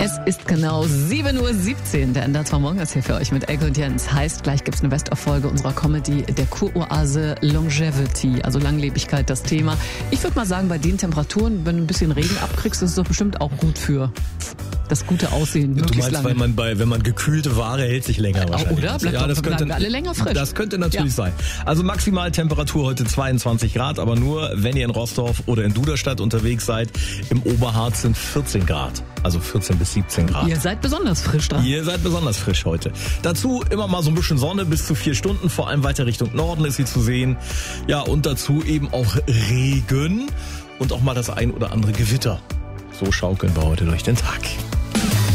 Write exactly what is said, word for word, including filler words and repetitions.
Es ist genau sieben Uhr siebzehn. Der Ender zwar morgen ist hier für euch mit Elke und Jens. Heißt, gleich gibt's eine Best-of-Folge unserer Comedy, der Kuroase Longevity, also Langlebigkeit, das Thema. Ich würde mal sagen, bei den Temperaturen, wenn du ein bisschen Regen abkriegst, ist es doch bestimmt auch gut für das gute Aussehen. Du meinst, lange. weil man bei, wenn man gekühlte Ware hält sich länger wahrscheinlich. Oder? Bleibt ja, doch, das bleiben könnte, wir alle länger frisch. Das könnte natürlich Ja. sein. Also Maximaltemperatur heute zweiundzwanzig Grad, aber nur, wenn ihr in Roßdorf oder in Duderstadt unterwegs seid. Im Oberharz sind vierzehn Grad. Also vierzehn bis siebzehn Grad. Ihr seid besonders frisch dran. Ihr seid besonders frisch heute. Dazu immer mal so ein bisschen Sonne, bis zu vier Stunden. Vor allem weiter Richtung Norden ist sie zu sehen. Ja, und dazu eben auch Regen und auch mal das ein oder andere Gewitter. So schaukeln wir heute durch den Tag.